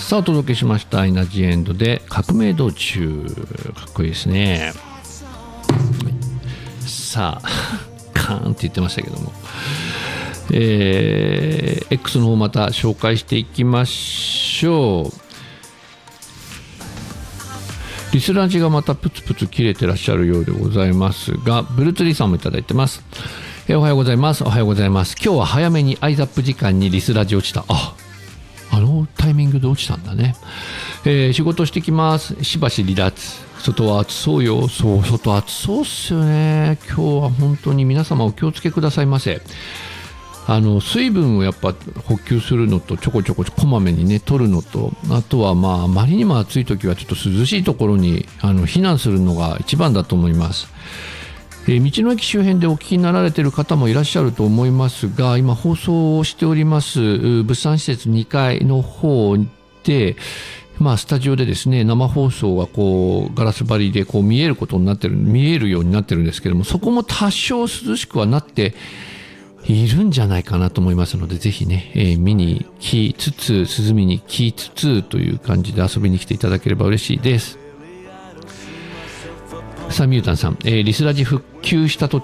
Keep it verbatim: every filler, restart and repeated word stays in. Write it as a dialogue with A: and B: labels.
A: さあお届けしましたエナジーエンドで革命道中、かっこいいですね。さあカーンって言ってましたけども、えー、X の方また紹介していきましょう。リスラジがまたプツプツ切れてらっしゃるようでございますが、ブルーツリーさんもいただいてます。えー、おはようございます。おはようございます。今日は早めにアイザップ時間にリスラジ落ちた。あ、あのタイミングで落ちたんだね。えー、仕事してきます。しばし離脱。外は暑そうよ。そう、外暑そうっすよね。今日は本当に皆様お気をつけくださいませ。あの水分をやっぱ補給するのと、ちょこちょここまめにね取るのと、あとはまああまりにも暑い時はちょっと涼しいところにあの避難するのが一番だと思います。えー、道の駅周辺でお聞きになられている方もいらっしゃると思いますが、今放送をしております物産施設にかいの方で、まあ、スタジオでですね生放送がこうガラス張りでこう見えることになってる見えるようになってるんですけども、そこも多少涼しくはなっているんじゃないかなと思いますので、ぜひね、えー、見に来つつ涼みに来つつという感じで遊びに来ていただければ嬉しいです。さあミュータンさん、えー、リスラジ復旧した途